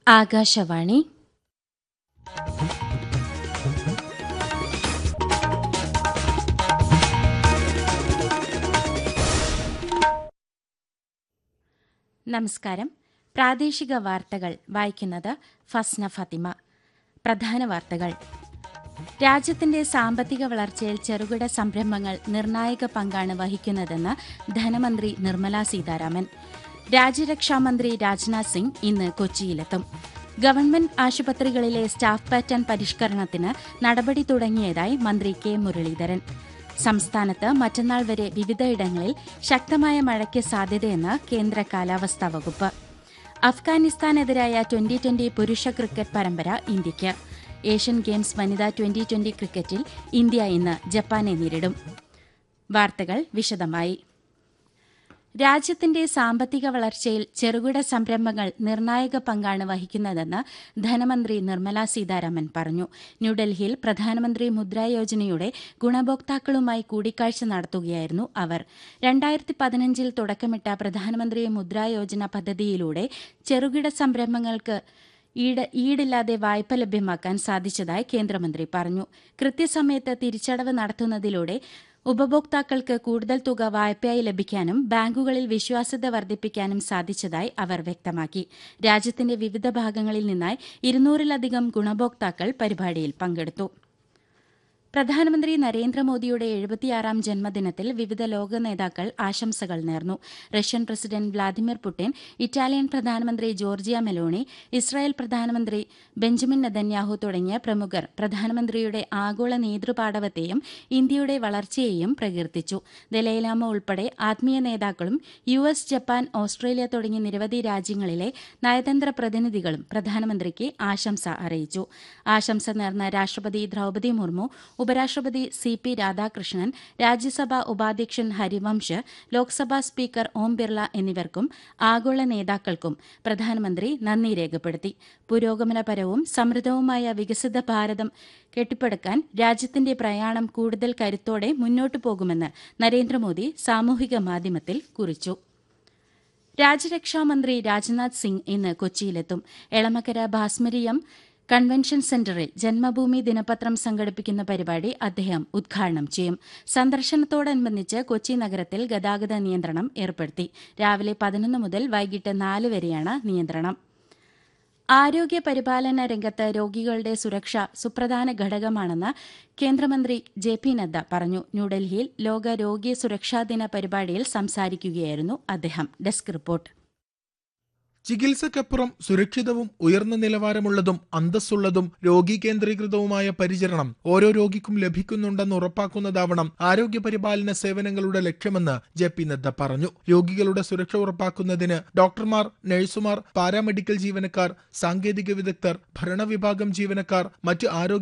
ആകാശവാണി. നമസ്കാരം. പ്രാദേശിക വാർത്തകൾ വായിക്കുന്നത് ഫസ്ന ഫാത്തിമ. പ്രധാന വാർത്തകൾ. രാജ്യത്തിന്റെ സാമ്പത്തിക വളർച്ചയിൽ ചെറുകിട സംരംഭങ്ങൾ നിർണായക പങ്കാണ് വഹിക്കുന്നതെന്ന് ധനമന്ത്രി നിർമ്മല സീതാരാമൻ. രാജ്യരക്ഷാമന്ത്രി രാജ്നാഥ് സിംഗ് ഇന്ന് കൊച്ചിയിലെത്തും. ഗവൺമെന്റ് ആശുപത്രികളിലെ സ്റ്റാഫ് പാറ്റേൺ പരിഷ്കരണത്തിന് നടപടി തുടങ്ങിയതായി മന്ത്രി കെ മുരളീധരൻ. സംസ്ഥാനത്ത് മറ്റന്നാൾ വരെ വിവിധയിടങ്ങളിൽ ശക്തമായ മഴയ്ക്ക് സാധ്യതയെന്ന് കേന്ദ്ര കാലാവസ്ഥാ വകുപ്പ്. അഫ്ഗാനിസ്ഥാനെതിരായ ട്വന്റി പുരുഷ ക്രിക്കറ്റ് പരമ്പര ഇന്ത്യയ്ക്ക്. ഏഷ്യൻ ഗെയിംസ് വനിതാ ട്വന്റി ക്രിക്കറ്റിൽ ഇന്ത്യ ഇന്ന് ജപ്പാനെ നേരിടും. വാർത്തകൾ വിശദമായി. രാജ്യത്തിന്റെ സാമ്പത്തിക വളർച്ചയിൽ ചെറുകിട സംരംഭങ്ങൾ നിർണായക പങ്കാണ് വഹിക്കുന്നതെന്ന് ധനമന്ത്രി നിർമ്മല സീതാരാമൻ പറഞ്ഞു. ന്യൂഡൽഹിയിൽ പ്രധാനമന്ത്രി മുദ്രാ യോജനയുടെ ഗുണഭോക്താക്കളുമായി കൂടിക്കാഴ്ച നടത്തുകയായിരുന്നു അവർ. 2015 തുടക്കമിട്ട പ്രധാനമന്ത്രി മുദ്രാ യോജന പദ്ധതിയിലൂടെ ചെറുകിട സംരംഭങ്ങൾക്ക് ഈടില്ലാതെ വായ്പ ലഭ്യമാക്കാൻ സാധിച്ചതായി കേന്ദ്രമന്ത്രി പറഞ്ഞു. കൃത്യസമയത്ത് തിരിച്ചടവ് നടത്തുന്നതിലൂടെ ഉപഭോക്താക്കൾക്ക് കൂടുതൽ തുക വായ്പയായി ലഭിക്കാനും ബാങ്കുകളിൽ വിശ്വാസ്യത വർദ്ധിപ്പിക്കാനും സാധിച്ചതായി അവർ വ്യക്തമാക്കി. രാജ്യത്തിന്റെ വിവിധ ഭാഗങ്ങളിൽ നിന്നായി 200-ലധികം ഗുണഭോക്താക്കൾ പരിപാടിയിൽ പങ്കെടുത്തു. പ്രധാനമന്ത്രി നരേന്ദ്രമോദിയുടെ 76ാം ജന്മദിനത്തിൽ വിവിധ ലോക നേതാക്കൾ ആശംസകൾ നേർന്നു. Russian president Vladimir Putin, Italian പ്രധാനമന്ത്രി ജോർജിയ മെലോണി, ഇസ്രായേൽ പ്രധാനമന്ത്രി ബെഞ്ചമിൻ നെതന്യാഹു തുടങ്ങിയ പ്രമുഖർ പ്രധാനമന്ത്രിയുടെ ആഗോള നേതൃപാടവത്തെയും ഇന്ത്യയുടെ വളർച്ചയെയും പ്രകീർത്തിച്ചു. ദലൈലാമ ഉൾപ്പെടെ ആത്മീയ നേതാക്കളും US, ജപ്പാൻ, ഓസ്ട്രേലിയ തുടങ്ങിയ നിരവധി രാജ്യങ്ങളിലെ നയതന്ത്ര പ്രതിനിധികളും പ്രധാനമന്ത്രിക്ക് ആശംസ അറിയിച്ചു. ആശംസ നേർന്ന രാഷ്ട്രപതി ദ്രൌപദി മുർമു, ഉപരാഷ്ട്രപതി CP രാധാകൃഷ്ണൻ, രാജ്യസഭാ ഉപാധ്യക്ഷൻ ഹരിവംശ്, ലോക്സഭാ സ്പീക്കർ ഓം ബിർള എന്നിവർക്കും ആഗോള നേതാക്കൾക്കും പ്രധാനമന്ത്രി നന്ദി രേഖപ്പെടുത്തി. പുരോഗമനപരവും സമൃദ്ധവുമായ വികസിത ഭാരതം കെട്ടിപ്പടുക്കാൻ രാജ്യത്തിന്റെ പ്രയാണം കൂടുതൽ കരുത്തോടെ മുന്നോട്ടു പോകുമെന്ന് നരേന്ദ്രമോദി സാമൂഹിക മാധ്യമത്തിൽ കുറിച്ചു. രാജ്യരക്ഷാമന്ത്രി രാജ്നാഥ് സിംഗ് ഇന്ന് കൊച്ചിയിലെത്തും. എളമക്കര ഭാസ്മരിയം കൺവെൻഷൻ സെന്ററിൽ ജന്മഭൂമി ദിനപത്രം സംഘടിപ്പിക്കുന്ന പരിപാടി അദ്ദേഹം ഉദ്ഘാടനം ചെയ്യും. സന്ദർശനത്തോടനുബന്ധിച്ച് കൊച്ചി നഗരത്തിൽ ഗതാഗത നിയന്ത്രണം ഏർപ്പെടുത്തി. രാവിലെ 11 മുതൽ വൈകിട്ട് 4 വരെയാണ് നിയന്ത്രണം. ആരോഗ്യ പരിപാലന രംഗത്ത് രോഗികളുടെ സുരക്ഷ സുപ്രധാന ഘടകമാണെന്ന് കേന്ദ്രമന്ത്രി JP നദ്ദ പറഞ്ഞു. ന്യൂഡൽഹിയിൽ ലോക രോഗി സുരക്ഷാ ദിന പരിപാടിയിൽ സംസാരിക്കുകയായിരുന്നു അദ്ദേഹം. Desk report. ചികിത്സയ്ക്കപ്പുറം സുരക്ഷിതവും ഉയർന്ന നിലവാരമുള്ളതും അന്തസ്സുള്ളതും രോഗി കേന്ദ്രീകൃതവുമായ പരിചരണം ഓരോ രോഗിക്കും ലഭിക്കുന്നുണ്ടെന്ന് ഉറപ്പാക്കുന്നതാവണം ആരോഗ്യ പരിപാലന സേവനങ്ങളുടെ ലക്ഷ്യമെന്ന് JP നദ്ദ പറഞ്ഞു. രോഗികളുടെ സുരക്ഷ ഉറപ്പാക്കുന്നതിന് ഡോക്ടർമാർ, നഴ്സുമാർ, പാരാമെഡിക്കൽ ജീവനക്കാർ, സാങ്കേതിക വിദഗ്ധർ, ഭരണവിഭാഗം ജീവനക്കാർ, മറ്റ് ആരോഗ്യ